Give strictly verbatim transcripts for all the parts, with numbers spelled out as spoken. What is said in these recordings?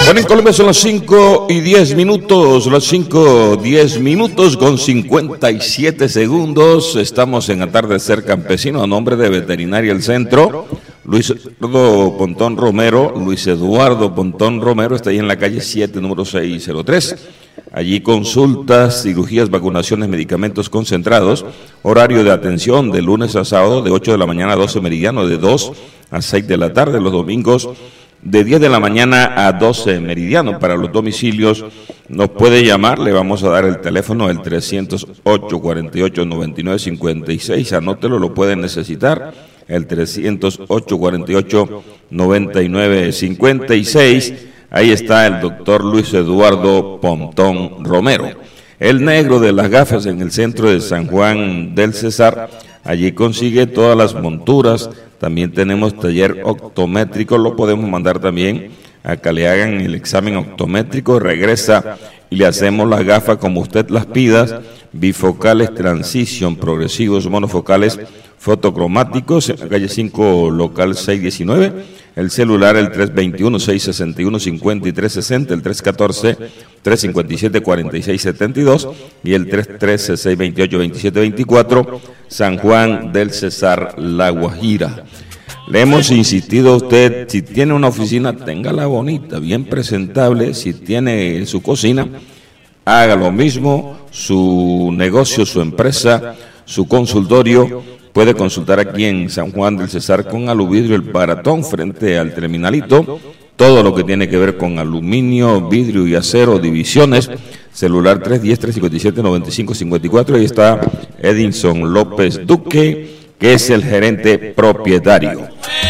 Bueno, en Colombia son las cinco y diez minutos, las cinco diez minutos con cincuenta y siete segundos. Estamos en Atardecer Campesino a nombre de Veterinaria El Centro. Luis Eduardo Pontón Romero, Luis Eduardo Pontón Romero está ahí en la calle siete, número seiscientos tres. Allí consultas, cirugías, vacunaciones, medicamentos concentrados. Horario de atención de lunes a sábado de ocho de la mañana a doce meridiano, de dos a seis de la tarde. Los domingos de diez de la mañana a doce meridiano. Para los domicilios nos puede llamar, le vamos a dar el teléfono, el trescientos ocho, cuarenta y ocho, noventa y nueve, cincuenta y seis. Anótelo, lo pueden necesitar. El trescientos ocho, cuarenta y ocho, noventa y nueve, cincuenta y seis. Ahí está el doctor Luis Eduardo Pontón Romero. El negro de las gafas en el centro de San Juan del Cesar. Allí consigue todas las monturas. También tenemos taller optométrico. Lo podemos mandar también a que le hagan el examen optométrico. Regresa y le hacemos las gafas como usted las pida. Bifocales, transition, progresivos, monofocales, fotocromáticos, en la calle cinco, local seiscientos diecinueve, el celular el tres dos uno, seis seis uno, cinco tres seis cero, el tres uno cuatro, tres cinco siete, cuatro seis siete dos y el tres tres seis dos ocho, dos siete dos cuatro, San Juan del Cesar, La Guajira. Le hemos insistido a usted, si tiene una oficina, téngala bonita, bien presentable. Si tiene su cocina, haga lo mismo. Su negocio, su empresa, su consultorio, puede consultar aquí en San Juan del Cesar con Aluvidrio El Baratón, frente al terminalito. Todo lo que tiene que ver con aluminio, vidrio y acero, divisiones. Celular tres uno cero, tres cinco siete, nueve cinco cinco cuatro. Ahí está Edinson López Duque, que es el gerente propietario.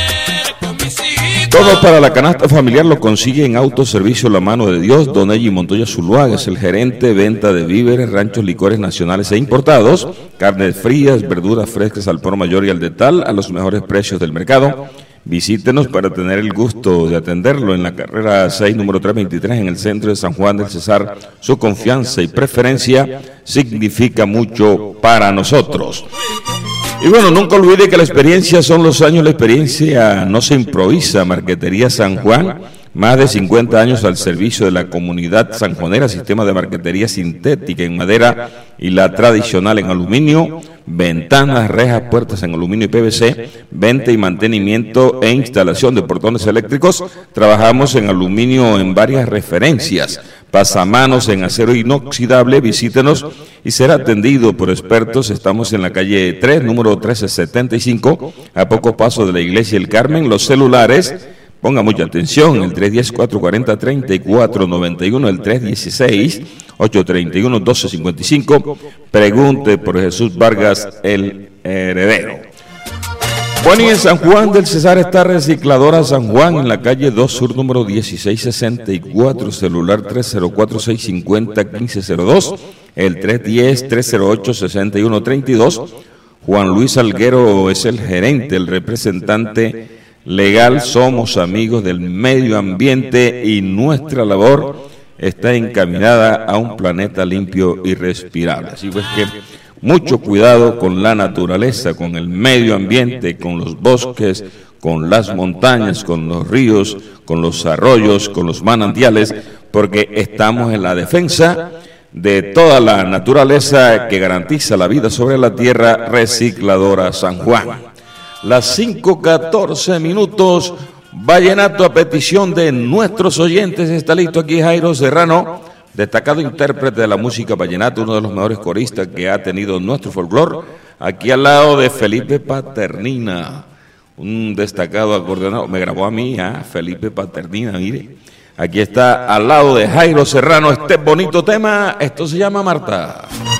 Todo para la canasta familiar lo consigue en Autoservicio La Mano de Dios. Don Eji Montoya Zuluaga es el gerente. Venta de víveres, ranchos, licores nacionales e importados, carnes frías, verduras frescas al por mayor y al detal a los mejores precios del mercado. Visítenos para tener el gusto de atenderlo en la carrera seis, número trescientos veintitrés, en el centro de San Juan del Cesar. Su confianza y preferencia significa mucho para nosotros. Y bueno, nunca olvide que la experiencia son los años, la experiencia no se improvisa. Marquetería San Juan, más de cincuenta años al servicio de la comunidad sanjuanera. Sistema de marquetería sintética en madera y la tradicional en aluminio. Ventanas, rejas, puertas en aluminio y P V C. Venta y mantenimiento e instalación de portones eléctricos. Trabajamos en aluminio en varias referencias. Pasamanos en acero inoxidable. Visítenos y será atendido por expertos. Estamos en la calle tres, número trece setenta y cinco, a pocos pasos de la iglesia El Carmen. Los celulares, ponga mucha atención, el tres uno cero, cuatro cuatro cero, tres cuatro nueve uno, el tres uno seis, ocho tres uno, uno dos cinco cinco. Pregunte por Jesús Vargas, el heredero. Bueno, y en San Juan del Cesar está Recicladora San Juan, en la calle dos Sur, número dieciséis sesenta y cuatro, celular tres cero cuatro, seis cinco cero, uno cinco cero dos, el tres uno cero, tres cero ocho, seis uno tres dos. Juan Luis Alguero es el gerente, el representante legal. Somos amigos del medio ambiente y nuestra labor está encaminada a un planeta limpio y respirable. Así pues que mucho cuidado con la naturaleza, con el medio ambiente, con los bosques, con las montañas, con los ríos, con los arroyos, con los manantiales, porque estamos en la defensa de toda la naturaleza que garantiza la vida sobre la tierra. Recicladora San Juan. Las cinco catorce minutos, vallenato a petición de nuestros oyentes. Está listo aquí Jairo Serrano, destacado intérprete de la música vallenata, uno de los mejores coristas que ha tenido nuestro folclore, aquí al lado de Felipe Paternina, un destacado acordeonero. Me grabó a mí, ¿eh? Felipe Paternina, mire. Aquí está al lado de Jairo Serrano este bonito tema. Esto se llama Marta.